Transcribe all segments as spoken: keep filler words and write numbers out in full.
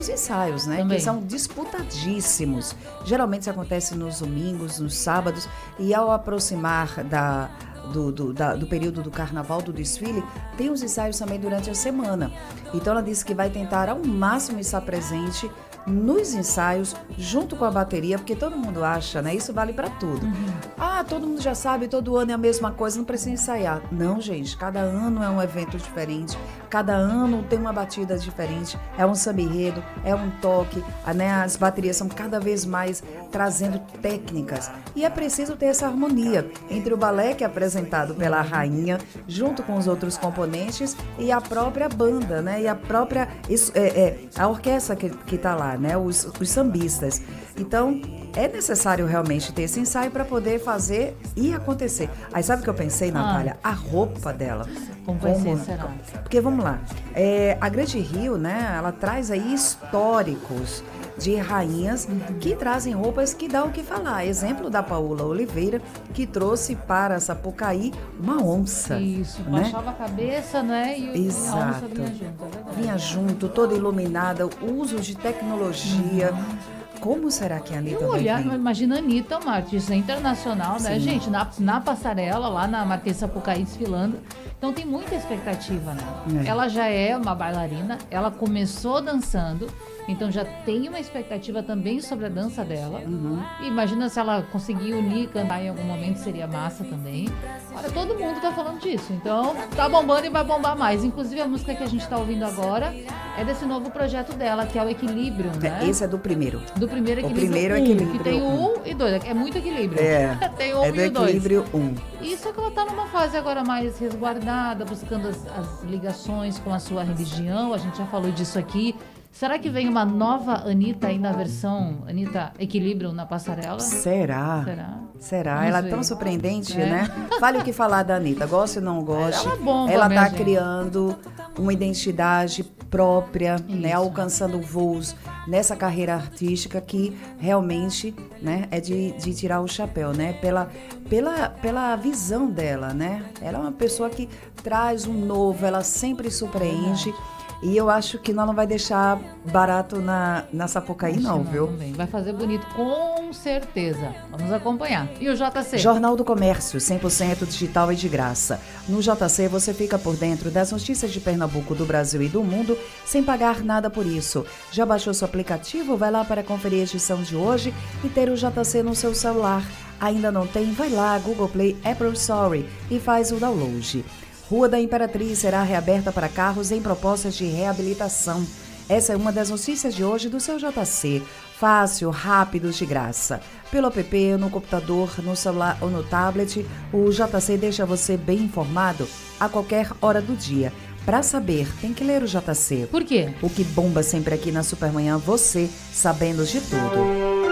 os ensaios, né? Também. Que são disputadíssimos. Geralmente isso acontece nos domingos, nos sábados, e ao aproximar da, do, do, da, do período do carnaval, do desfile, tem os ensaios também durante a semana. Então ela disse que vai tentar ao máximo estar presente nos ensaios, junto com a bateria, porque todo mundo acha, né? Isso vale para tudo. Uhum. Ah, todo mundo já sabe, todo ano é a mesma coisa, não precisa ensaiar. Não, gente, cada ano é um evento diferente, cada ano tem uma batida diferente, é um samba-enredo, é um toque, né? As baterias são cada vez mais trazendo técnicas. E é preciso ter essa harmonia entre o balé, que é apresentado pela rainha, junto com os outros componentes, e a própria banda, né? E a própria, isso, é, é, a orquestra que, que tá lá, né? Os, os sambistas. Então, é necessário realmente ter esse ensaio para poder fazer e acontecer. Aí sabe o que eu pensei, Natália? Ah. A roupa dela. Como vai ser, será? Porque, vamos lá, é, a Grande Rio, né? Ela traz aí históricos de rainhas uhum. que trazem roupas que dão o que falar. Exemplo da Paola Oliveira, que trouxe para Sapucaí uma onça. Isso, né? baixava a cabeça, né? E Exato. a onça vinha junto. É vinha junto, toda iluminada, o uso de tecnologia. Uhum. Como será que a Anitta vai olhar, vir? Imagina a Anitta, uma artista internacional, né, Sim. gente? Na, na passarela, lá na Marquês de Sapucaí, desfilando. Então tem muita expectativa, né? É. Ela já é uma bailarina, ela começou dançando, então já tem uma expectativa também sobre a dança dela. Uhum. E imagina se ela conseguir unir, cantar em algum momento, seria massa também. Olha, todo mundo tá falando disso, então tá bombando e vai bombar mais. Inclusive a música que a gente tá ouvindo agora é desse novo projeto dela, que é o Equilíbrio, né? Esse é do primeiro. Do primeiro Equilíbrio. O primeiro um, Equilíbrio. Que tem o um e dois, é muito equilíbrio. É, tem um é do e o dois. Equilíbrio um. Isso é que ela tá numa fase agora mais resguardada, buscando as, as ligações com a sua religião, a gente já falou disso aqui. Será que vem uma nova Anitta aí na versão Anitta Equilíbrio na passarela? Será? Será? Será? Vamos ela ver. é tão surpreendente, É. né? Fale o que falar da Anitta, goste ou não goste. Ela é bomba, ela minha tá gente. criando uma identidade própria, né? Isso. Alcançando voos nessa carreira artística que realmente, né, é de, de tirar o chapéu, né? Pela, pela, pela visão dela, né? Ela é uma pessoa que traz um novo, ela sempre surpreende. E eu acho que nós não vai deixar barato na, na Sapucaí, não, não, viu? Também. Vai fazer bonito, com certeza. Vamos acompanhar. E o J C? Jornal do Comércio, cem por cento digital e de graça. No J C você fica por dentro das notícias de Pernambuco, do Brasil e do mundo, sem pagar nada por isso. Já baixou seu aplicativo? Vai lá para conferir a edição de hoje e ter o J C no seu celular. Ainda não tem? Vai lá, Google Play, Apple Store e faz o download. Rua da Imperatriz será reaberta para carros em propostas de reabilitação. Essa é uma das notícias de hoje do seu J C. Fácil, rápido, de graça. Pelo app, no computador, no celular ou no tablet, o J C deixa você bem informado a qualquer hora do dia. Para saber, tem que ler o J C. Por quê? O que bomba sempre aqui na Supermanhã, você sabendo de tudo.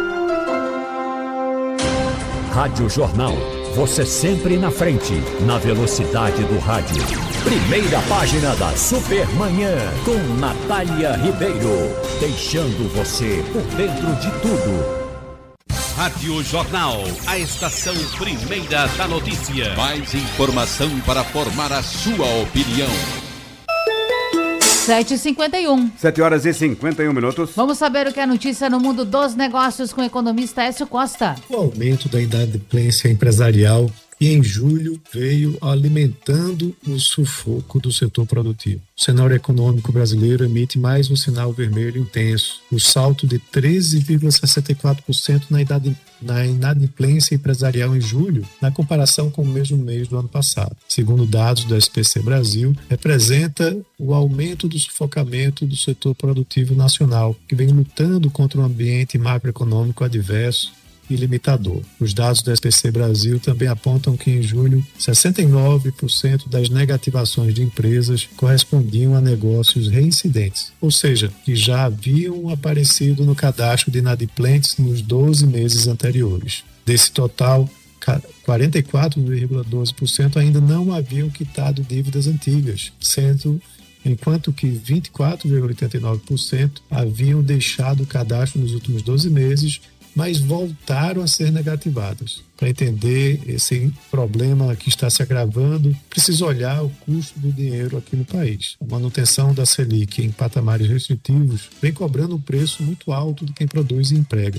Rádio Jornal. Você sempre na frente, na velocidade do rádio. Primeira página da Supermanhã, com Natália Ribeiro. Deixando você por dentro de tudo. Rádio Jornal, a estação primeira da notícia. Mais informação para formar a sua opinião. sete e cinquenta e um. sete horas e cinquenta e um minutos. Vamos saber o que é notícia no mundo dos negócios com o economista Écio Costa. O aumento da inadimplência empresarial e em julho veio alimentando o sufoco do setor produtivo. O cenário econômico brasileiro emite mais um sinal vermelho intenso. O salto de treze vírgula sessenta e quatro por cento na, idade, na inadimplência empresarial em julho, na comparação com o mesmo mês do ano passado. Segundo dados do S P C Brasil, representa o aumento do sufocamento do setor produtivo nacional, que vem lutando contra um ambiente macroeconômico adverso e limitador. Os dados do S P C Brasil também apontam que em julho, sessenta e nove por cento das negativações de empresas correspondiam a negócios reincidentes, ou seja, que já haviam aparecido no cadastro de inadimplentes nos doze meses anteriores. Desse total, quarenta e quatro vírgula doze por cento ainda não haviam quitado dívidas antigas, sendo enquanto que vinte e quatro vírgula oitenta e nove por cento haviam deixado o cadastro nos últimos doze meses mas voltaram a ser negativadas. Para entender esse problema que está se agravando, precisa olhar o custo do dinheiro aqui no país. A manutenção da Selic em patamares restritivos vem cobrando um preço muito alto de quem produz e emprega.